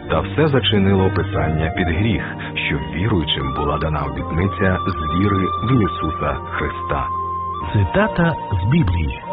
Та все зачинило Писання під гріх, щоб віруючим була дана обітниця з віри в Ісуса Христа. Цитата з Біблії.